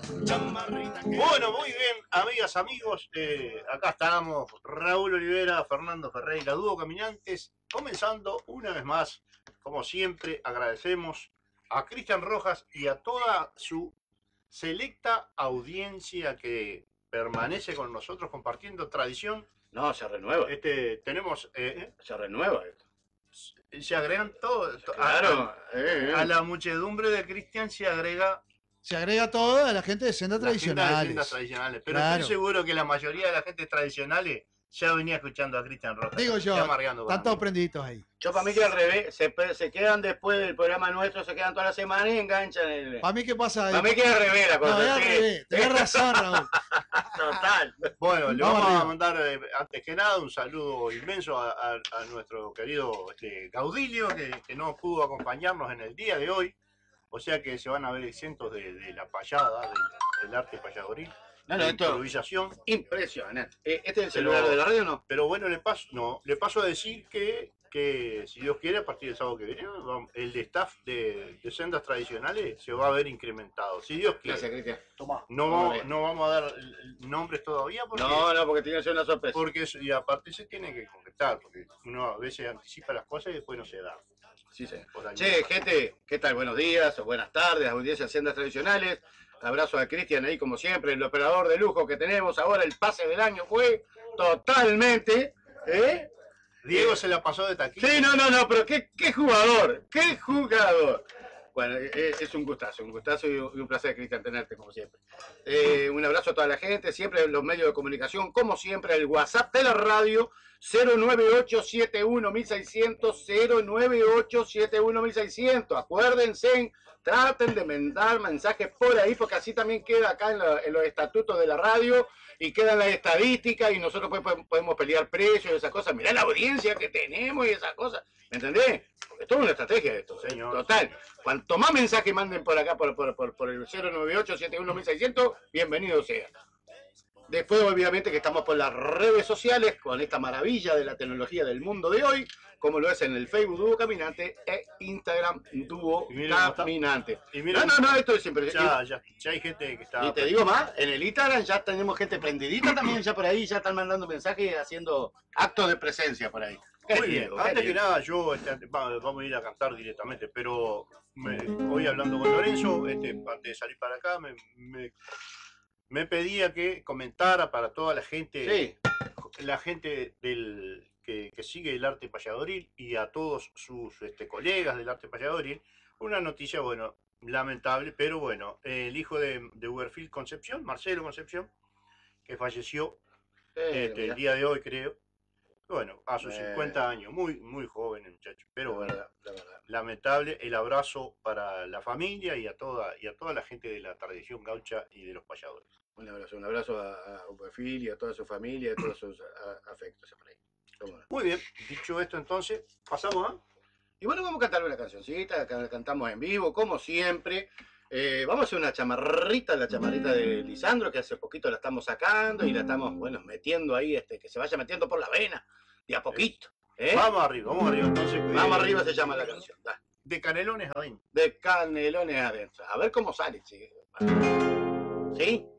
Bueno, muy bien, amigas, amigos, acá estamos, Raúl Olivera, Fernando Ferreira, Dúo Caminantes, comenzando una vez más, como siempre, agradecemos a Cristian Rojas y a toda su selecta audiencia que permanece con nosotros compartiendo tradición. No, se renueva. Tenemos... se renueva esto. Se agregan todos. Claro. A la muchedumbre de Cristian se agrega... Se agrega todo a la gente de sendas tradicionales. Pero claro, estoy seguro que la mayoría de la gente tradicionales ya venía escuchando a Cristian Rojas. Digo yo, están todos prendiditos ahí. Yo para mí que al revés, se quedan después del programa nuestro, se quedan toda la semana y enganchan el... ¿Para mí qué pasa ahí? Para mí que al revés la cosa. No, es al revés, tenés razón, Raúl. Total. Bueno, le vamos a mandar antes que nada un saludo inmenso a nuestro querido Gaudilio, que no pudo acompañarnos en el día de hoy. O sea que se van a ver exentos de la payada, del arte payadoril. No, improvisación. Impresionante. ¿Este es el celular de la radio o no? Pero bueno, le paso a decir que si Dios quiere, a partir del sábado que viene, el staff de sendas tradicionales se va a ver incrementado. Si Dios quiere. Gracias, Cristian. Tomá. No vamos a dar nombres todavía. Porque, porque tiene que ser una sorpresa. Y aparte se tiene que concretar, porque uno a veces anticipa las cosas y después no se da. Sí, sí. Che, gente, ¿qué tal? Buenos días o buenas tardes, audiencias sendas tradicionales. Abrazo a Cristian ahí como siempre, el operador de lujo que tenemos ahora. El pase del año fue totalmente... Diego se la pasó de taquilla. Sí, no, pero qué jugador, qué jugador. Bueno, es un gustazo y un placer, Cristian, tenerte como siempre. Un abrazo a toda la gente, siempre en los medios de comunicación, como siempre, el WhatsApp de la radio, 098711600, 098711600. Acuérdense, traten de mandar mensajes por ahí, porque así también queda acá en los estatutos de la radio y quedan las estadísticas y nosotros podemos pelear precios y esas cosas. Mirá la audiencia que tenemos y esas cosas. ¿Me entendés? Porque es toda una estrategia de esto, señor. Total. Cuanto más mensajes manden por acá, por el 098711600, bienvenido sea. Después, obviamente, que estamos por las redes sociales con esta maravilla de la tecnología del mundo de hoy, como lo es en el Facebook Dúo Caminante e Instagram Dúo Caminante. No, esto es siempre. Ya hay gente que está... Y te digo más, en el Instagram ya tenemos gente prendidita también, ya por ahí, ya están mandando mensajes haciendo actos de presencia por ahí. Muy bien, antes que nada yo vamos a ir a cantar directamente, pero hoy hablando con Lorenzo, antes de salir para acá, me pedía que comentara para toda la gente, sí, la gente que sigue el arte payadoril y a todos sus colegas del arte payadoril, una noticia, bueno, lamentable, pero bueno, el hijo de Uberfield Concepción, Marcelo Concepción, que falleció el día de hoy, creo. Bueno, a sus 50 años, muy joven el muchacho, pero bueno, la verdad. Lamentable. El abrazo para la familia y a toda la gente de la tradición gaucha y de los payadores. Un abrazo a Uberfield y a toda su familia y a todos sus afectos por ahí. Muy bien, dicho esto entonces, pasamos a... Y bueno, vamos a cantar una cancioncita, cantamos en vivo, como siempre. Vamos a hacer una chamarrita, la chamarrita de Lisandro, que hace poquito la estamos sacando y la estamos, bueno, metiendo ahí, que se vaya metiendo por la vena, de a poquito. Vamos arriba, entonces. Vamos arriba se llama la canción. Da. De canelones adentro. De canelones adentro. A ver cómo sale, ¿sí?